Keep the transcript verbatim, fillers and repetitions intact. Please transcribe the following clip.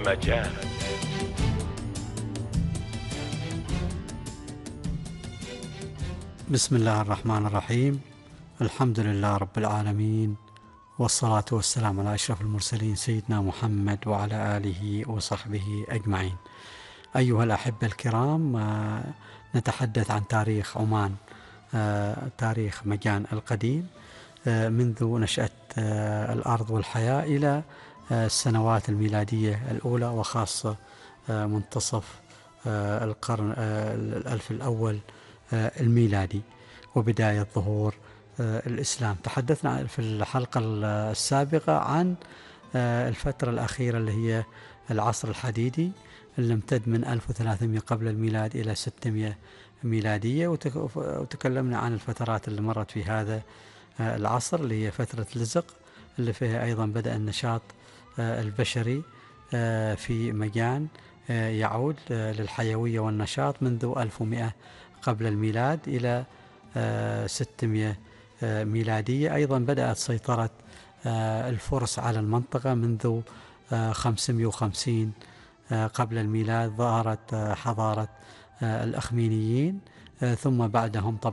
مجال. بسم الله الرحمن الرحيم. الحمد لله رب العالمين، والصلاة والسلام على أشرف المرسلين سيدنا محمد وعلى آله وصحبه أجمعين. أيها الأحبة الكرام، نتحدث عن تاريخ عمان، تاريخ مجان القديم منذ نشأة الأرض والحياة إلى السنوات الميلادية الأولى، وخاصة منتصف القرن الألف الأول الميلادي وبداية ظهور الإسلام. تحدثنا في الحلقة السابقة عن الفترة الأخيرة اللي هي العصر الحديدي، اللي امتد من ألف وثلاثمئة قبل الميلاد إلى ستمئة ميلادية، وتكلمنا عن الفترات اللي مرت في هذا العصر، اللي هي فترة لزق، اللي فيها أيضا بدأ النشاط البشري في مجان يعود للحيوية والنشاط منذ ألف ومئة قبل الميلاد إلى ستمئة ميلادية. أيضا بدأت سيطرة الفرس على المنطقة منذ خمسمئة وخمسين قبل الميلاد. ظهرت حضارة الأخمينيين، ثم بعدهم طبعا